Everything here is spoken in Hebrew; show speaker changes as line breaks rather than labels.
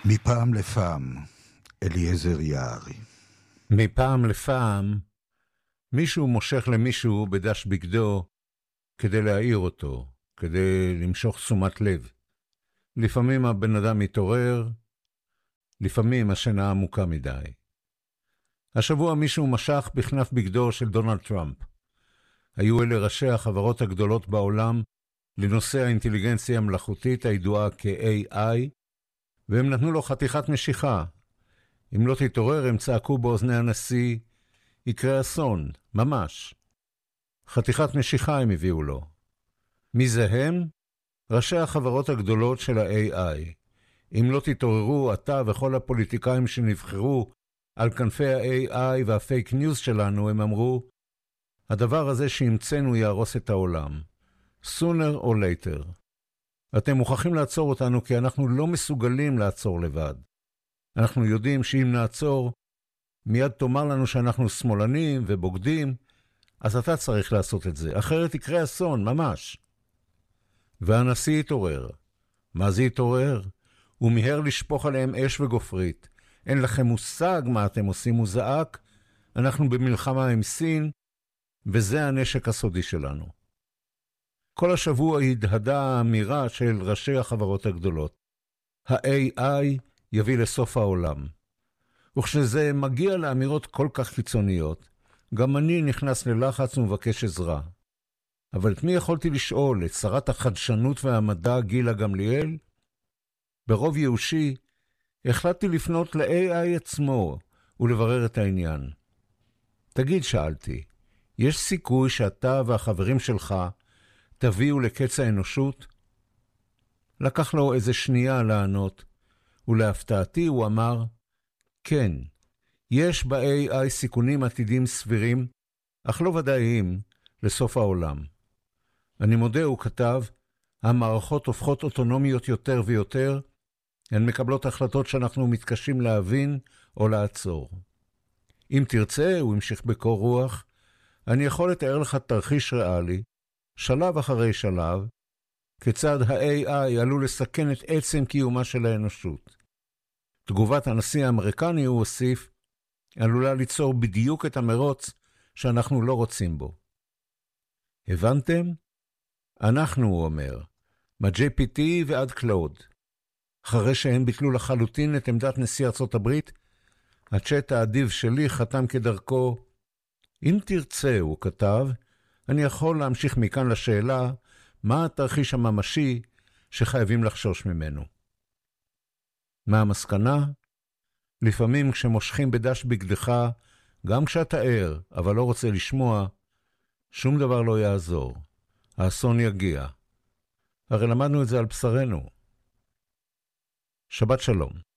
מפעם לפעם, אליעזר יערי.
מפעם לפעם, מישהו מושך למישהו בדש בגדו כדי להעיר אותו, כדי למשוך תשומת לב. לפעמים הבן אדם מתעורר, לפעמים השינה עמוקה מדי. השבוע מישהו משך בכנף בגדו של דונלד טראמפ. היו אלה ראשי החברות הגדולות בעולם לנושא האינטליגנציה המלאכותית הידועה כ-AI, והם נתנו לו חתיכת משיכה. אם לא תתעורר, הם צעקו באוזני הנשיא, יקרה אסון, ממש. חתיכת משיכה הם הביאו לו. מי זה הם? ראשי החברות הגדולות של ה-AI. אם לא תתעוררו, אתה וכל הפוליטיקאים שנבחרו על כנפי ה-AI והפייק ניוז שלנו, הם אמרו, הדבר הזה שהמצאנו יהרוס את העולם. sooner or later. אתם מוכרחים לעצור אותנו כי אנחנו לא מסוגלים לעצור לבד. אנחנו יודעים שאם נעצור, מיד תאמר לנו שאנחנו שמאלנים ובוגדים, אז אתה צריך לעשות את זה. אחרת יקרה אסון, ממש. והנשיא התעורר. מה זה התעורר? הוא מיהר לשפוך עליהם אש וגופרית. אין לכם מושג מה אתם עושים, הוא זעק. אנחנו במלחמה עם סין, וזה הנשק הסודי שלנו. כל השבוע הדהדה האמירה של ראשי החברות הגדולות. ה-AI יביא לסוף העולם. וכשזה מגיע לאמירות כל כך קיצוניות, גם אני נכנס ללחץ ומבקש עזרה. אבל את מי יכולתי לשאול? את שרת החדשנות והמדע גילה גמליאל? ברוב ייאושי, החלטתי לפנות ל-AI עצמו ולברר את העניין. תגיד, שאלתי, יש סיכוי שאתה והחברים שלך תביאו לקץ האנושות? לקח לו איזה שנייה לענות, ולהפתעתי הוא אמר, כן, יש ב-AI סיכונים עתידים סבירים, אך לא ודאיים, לסוף העולם. אני מודה, הוא כתב, המערכות הופכות אוטונומיות יותר ויותר, הן מקבלות החלטות שאנחנו מתקשים להבין או לעצור. אם תרצה, הוא המשיך בקור רוח, אני יכול לתאר לך תרחיש ריאלי, שלב אחרי שלב, כיצד ה-AI עלול לסכן את עצם קיומה של האנושות. תגובת הנשיא האמריקני, הוא הוסיף, עלולה ליצור בדיוק את המרוץ שאנחנו לא רוצים בו. הבנתם? אנחנו, הוא אומר, מה-GPT ועד קלאוד. אחרי שהם ביטלו לחלוטין את עמדת נשיא ארצות הברית, הצ'אט האדיב שלי חתם כדרכו, אם תרצה, הוא כתב, אני יכול להמשיך מכאן לשאלה, מה התרחיש הממשי שחייבים לחשוש ממנו? מה המסקנה? לפעמים כשמושכים בדש בגדך, גם כשאתה ער, אבל לא רוצה לשמוע, שום דבר לא יעזור. האסון יגיע. הרי למדנו את זה על בשרנו. שבת שלום.